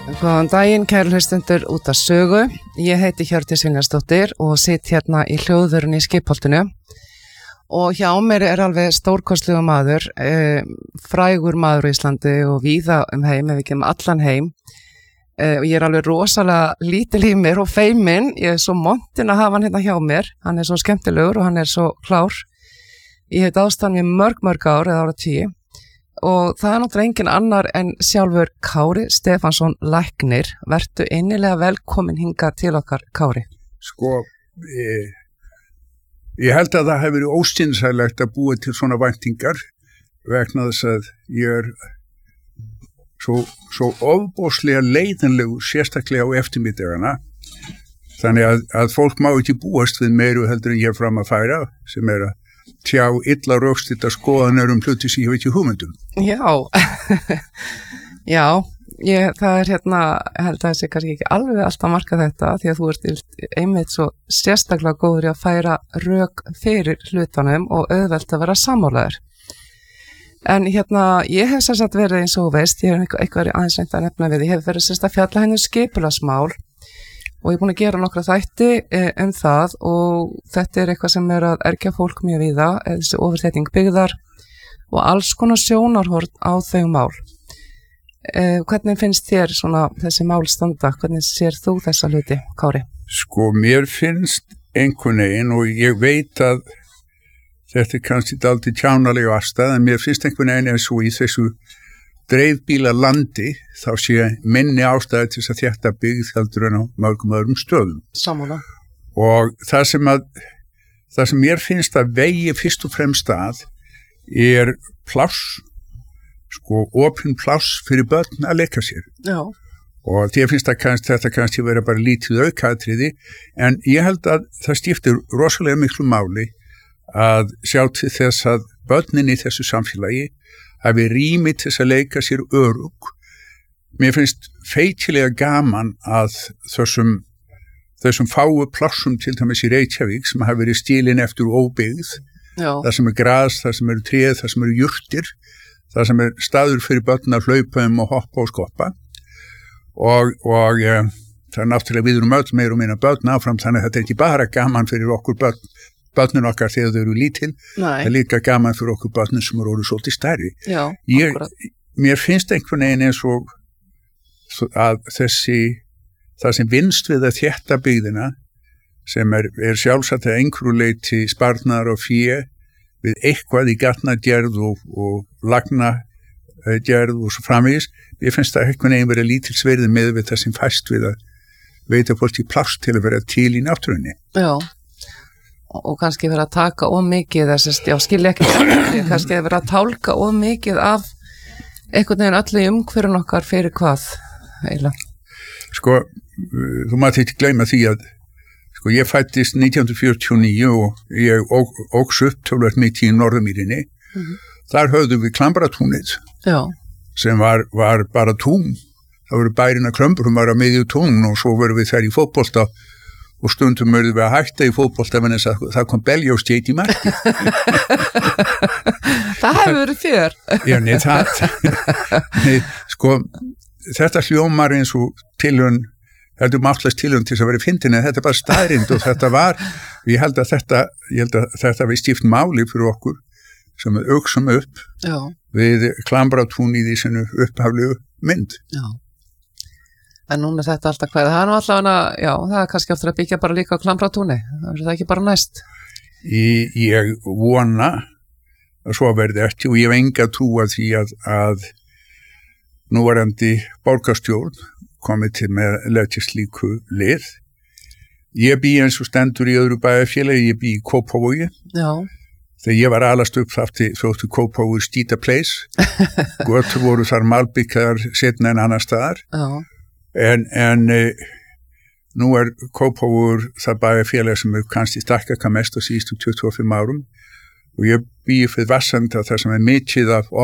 Góðan daginn, kæru hlustendur út af sögu. Ég heiti Hjördís Vilhjálmsdóttir og sitt hérna í hljóðvörunni í Skipholtinu. Og hjá mér alveg stórkostlegur maður, frægur maður í Íslandi og víða heim, ef ekki allan heim. Og ég alveg rosalega lítil í mér og feimin. Ég svo montin að hafa hann hérna hjá mér. Hann svo skemmtilegur og hann svo klár. Ég hef ástæðan við mörg ár eða ára 10. Og það náttúrulega engin annar en sjálfur Kári Stefánsson læknir. Vertu innilega velkomin hingað til okkar, Kári. Sko, ég held að það hefur verið óskynsamlegt að búa til svona væntingar vegna þess að ég svo ofboðslega leiðanlegur sérstaklega á eftirmiddagana. Þannig að fólk má ekki búast við meiru heldur en ég fram að færa sem að tjá illa rökstudda skoðanir hluti sem ég veit ekki hugmyndum. Já, já, það hérna, held að það sé kannski ekki alveg alltaf marka þetta því að þú ert einmitt svo sérstaklega góður í að færa rök fyrir hlutunum og auðvelt að vera sammálaður. En hérna, ég hef sérstætt verið eins og veist, ég hef eitthvað aðeins reynt að nefna við, ég hef verið sérstætt að fjalla henni skipulagsmál og ég er búin að gera nokkra þætti það og þetta eitthvað sem að ergja fólk mjög víða, þessi ofurþétting byggðar og alls konar sjónarhorn á þau mál. Hvernig finnst þér svona þessi mál standa? Hvernig sér þú þessa hluti, Kári? Sko, mér finnst einhvern veginn og ég veit að þetta kannski dálítið kjánalega afstæð en mér finnst einhvern veginn eins og í þessu dreifbíla landi þá sé minni ástæði til þess að þétta byggð heldur en á mörgum öðrum stöðum. Sammála. Og það sem mér finnst að vegi fyrst og fremst að pláss, sko, opin pláss fyrir börn að leika sér. Já. Og því finnst þetta kannski vera bara lítið aukaðatriði, en ég held að það skiptir rosalega miklu máli að sjá til þess að börnin í þessu samfélagi hafi rými til þess að leika sér örugg. Mér finnst feitilega gaman að þessum fáu plássum til dæmis í Reykjavík sem hafi verið stílin eftir óbyggð. Já. Það sem gras, það sem tréð, það sem jurtir, það sem staður fyrir börn að hlaupa og hoppa og skoppa. Og það náttúrulega við öll meir og minna börn áfram þannig að þetta ekki bara gaman fyrir okkur börnin okkar þegar þau eru lítil, það líka gaman fyrir okkur börnin sem eru svolítið stærri. Já, mér finnst einhvern veginn eins og að það sem vinst við að þétta byggðina sem sjálfsagt að einhverju leyti sparnar og fé við eitthvað í gatnagerð og lagnagerð og svo framvegis, ég finnst það einhvern veginn verið lítilsverðið með við það sem fæst við að veita fólki pláss til að vera til í náttúrunni. Já. Og kannski vera að taka of mikið skilja ekki, kannski vera að tálka of mikið af einhvern veginn öllu í umhverfun okkar fyrir hvað eiginlega. Sko, þú mátt ekki gleyma því að sko, ég fættist 1949 og ég óks upp tölvöld mikið í Norðurmýrinni. Þar höfðum við Klambratúnið sem var bara tún. Það voru bærina Klömbur, hún var á miðju tún og svo vorum við þær í fótbolta og stundum verðum við að hætta í fótbolta en það kom belja og stjeit í marki. Það hefur verið fjör. Já, sko, þetta hljómar eins og tilhörn, þetta máttlæst tilhörn til þess að vera fyndin, en þetta er bara staðrind og þetta var, ég held að þetta við skipt máli fyrir okkur sem við auksum upp við Klambratúnið í sinu upphaflegu mynd. Já. En núna þetta alltaf hvað, það alltaf það kannski aftur að byggja bara líka á Klambratúni, það það ekki bara næst. Ég vona að svo verði ekki og ég hef enga trú að því að núverandi borgarstjórn komið til með leggja slíku lið. Ég bý eins og stendur í öðru bæjarfélagi, ég bý í Kópavogi. Já. Þegar ég var alast upp þátti Kópavogur Skíta Place, götur voru þar malbyggar setna en annar staðar. Já. En nú Kópavogur það bæjarfélag sem kannski stækkað hvað mest á síðustu 25 árum og ég bý fyrir Vassenda þar sem mikið af